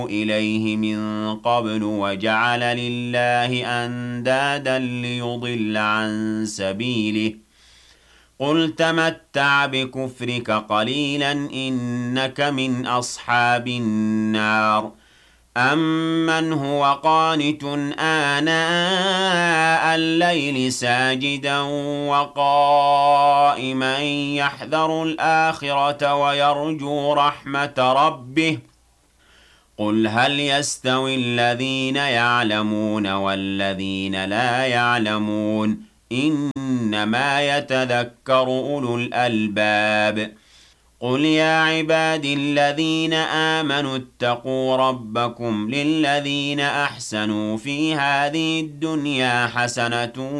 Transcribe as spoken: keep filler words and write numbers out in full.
إليه من قبل وجعل لله أندادا ليضل عن سبيله قل تمتع بكفرك قليلا إنك من أصحاب النار أمن هو قانت آناء الليل ساجدا وقائما يحذر الآخرة ويرجو رحمة ربه قل هل يستوي الذين يعلمون والذين لا يعلمون إنما يتذكر أولو الألباب قل يا عبادي الذين آمنوا اتقوا ربكم للذين أحسنوا في هذه الدنيا حسنة